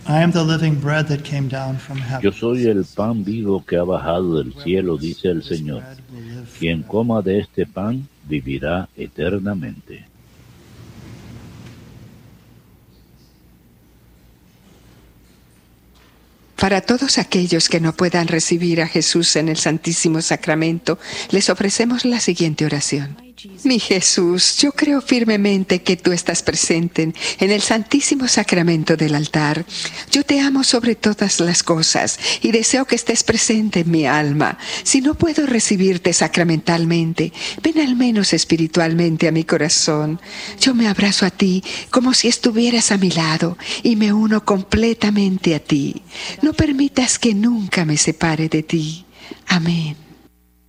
I am the living bread that came down from heaven. Yo soy el pan vivo que ha bajado del cielo, dice el Señor. Quien coma de este pan vivirá eternamente. Para todos aquellos que no puedan recibir a Jesús en el Santísimo Sacramento, les ofrecemos la siguiente oración. Mi Jesús, yo creo firmemente que tú estás presente en el Santísimo Sacramento del altar. Yo te amo sobre todas las cosas y deseo que estés presente en mi alma. Si no puedo recibirte sacramentalmente, ven al menos espiritualmente a mi corazón. Yo me abrazo a ti como si estuvieras a mi lado y me uno completamente a ti. No permitas que nunca me separe de ti. Amén.